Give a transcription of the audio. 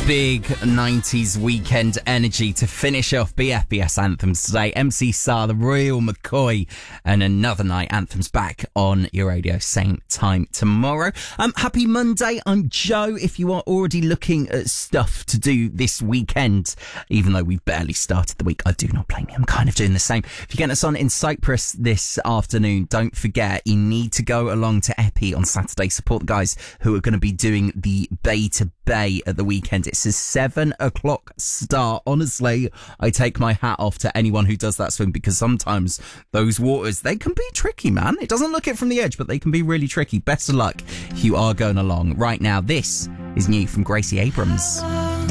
Big 90s weekend energy to finish off BFBS anthems today. MC Sar, The Real McCoy, and Another Night anthems back on your radio same time tomorrow. Happy Monday. I'm Joe. If you are already looking at stuff to do this weekend, even though we've barely started the week, I do not blame you. I'm kind of doing the same. If you're getting us on in Cyprus this afternoon, don't forget you need to go along to Epi on Saturday. Support the guys who are going to be doing the Bay to Bay at the weekend. It's a 7 o'clock start. Honestly, I take my hat off to anyone who does that swim, because sometimes those waters, they can be tricky, man. It doesn't look it from the edge, but they can be really tricky. Best of luck if you are going along. Right now, this is new from Gracie Abrams.